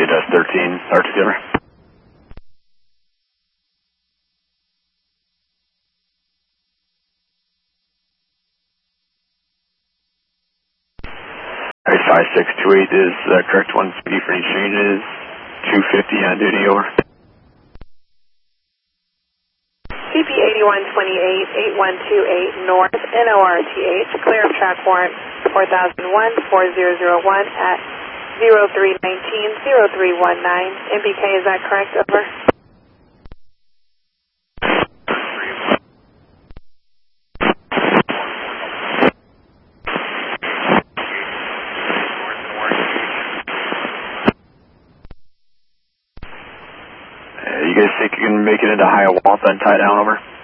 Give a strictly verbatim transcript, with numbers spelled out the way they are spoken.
dash thirteen, R T C over. Alright, five six two eight is uh, correct one, speed for any changes, two fifty on duty, over. C P eighty-one twenty-eight, eight one two eight North, N O R T H, clear of track warrant four thousand one, four zero zero one at zero three nineteen, zero three one nine. M B K, is that correct? Over. Uh, you guys think you can make it into Hiawatha and tie down, over?